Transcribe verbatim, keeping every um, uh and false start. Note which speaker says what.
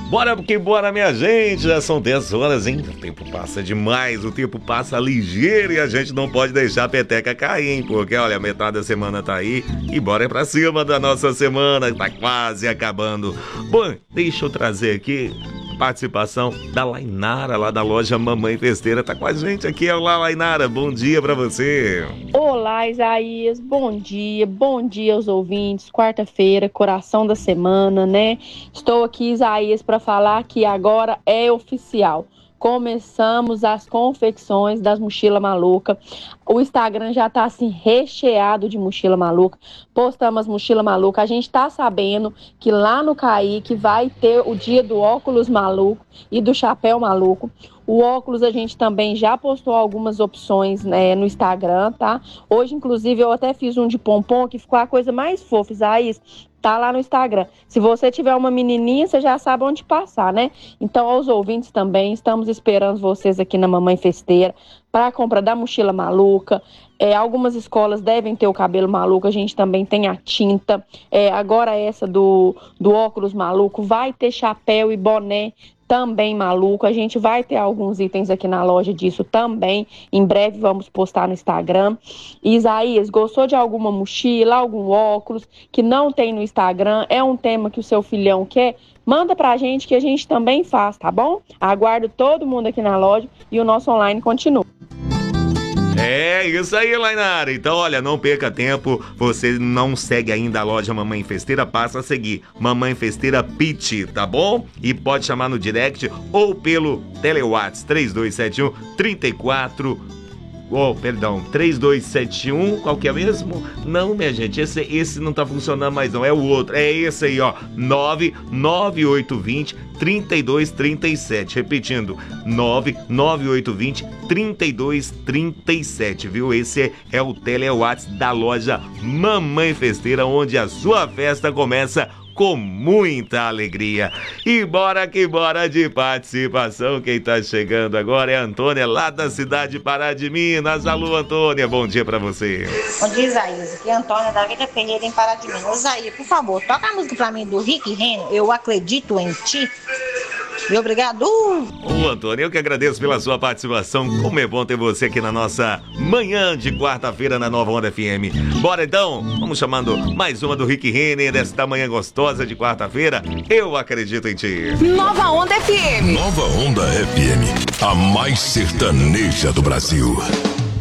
Speaker 1: Bora que bora, minha gente, já são dez horas, hein? O tempo passa demais, o tempo passa ligeiro e a gente não pode deixar a peteca cair, hein? Porque, olha, metade da semana tá aí e bora pra cima da nossa semana, tá quase acabando. Bom, deixa eu trazer aqui a participação da Lainara, lá da loja Mamãe Festeira, tá com a gente aqui. Olá, Lainara, bom dia pra você.
Speaker 2: Olá, Isaías, bom dia, bom dia aos ouvintes, quarta-feira, coração da semana, né? Estou aqui, Isaías, para falar que agora é oficial. Começamos as confecções das mochilas maluca. O Instagram já tá assim recheado de mochila maluca. Postamos mochila maluca. A gente tá sabendo que lá no Kaique vai ter o dia do óculos maluco e do chapéu maluco. O óculos a gente também já postou algumas opções, né, no Instagram, tá? Hoje, inclusive, eu até fiz um de pompom que ficou a coisa mais fofa, Isaías. Tá lá no Instagram. Se você tiver uma menininha, você já sabe onde passar, né? Então, aos ouvintes também, estamos esperando vocês aqui na Mamãe Festeira para a compra da mochila maluca. É, algumas escolas devem ter o cabelo maluco, a gente também tem a tinta. É, agora essa do, do óculos maluco, vai ter chapéu e boné também maluco. A gente vai ter alguns itens aqui na loja disso também. Em breve vamos postar no Instagram. Isaías, gostou de alguma mochila, algum óculos que não tem no Instagram? É um tema que o seu filhão quer? Manda pra gente que a gente também faz, tá bom? Aguardo todo mundo aqui na loja e o nosso online continua.
Speaker 1: É isso aí, Lainara. Então, olha, não perca tempo. Você não segue ainda a loja Mamãe Festeira, passa a seguir Mamãe Festeira Pit, tá bom? E pode chamar no direct ou pelo Telewhats três dois sete um, três quatro... Oh, perdão, três dois sete um, qual que é mesmo? Não, minha gente, esse, esse não tá funcionando mais não, é o outro, é esse aí, ó, nove nove oito dois zero, três dois três sete, repetindo, nove nove oito dois zero, três dois três sete, viu? Esse é o Telewhats da loja Mamãe Festeira, onde a sua festa começa com muita alegria. E bora que bora de participação. Quem tá chegando agora é a Antônia, lá da cidade de Pará de Minas. Alô, Antônia, bom dia pra você.
Speaker 3: Bom dia, Isaías. Aqui é a Antônia da Vida Ferreira, em Pará de Minas. Isaías, por favor, toca a música pra mim do Rick Renner, Eu Acredito em Ti. E obrigado.
Speaker 1: Ô, Antônio, eu que agradeço pela sua participação. Como é bom ter você aqui na nossa manhã de quarta-feira na Nova Onda F M. Bora então, vamos chamando mais uma do Rick Renner desta manhã gostosa de quarta-feira. Eu acredito em ti.
Speaker 4: Nova Onda F M.
Speaker 5: Nova Onda F M, a mais sertaneja do Brasil.